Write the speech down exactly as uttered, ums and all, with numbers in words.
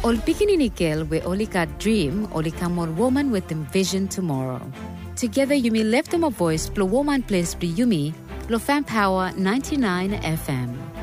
Ol Pikininikil we only got dream, only come on woman with them vision tomorrow. Together you may lift them a voice, blow woman place be yumi, blow fan power ninety-nine F M.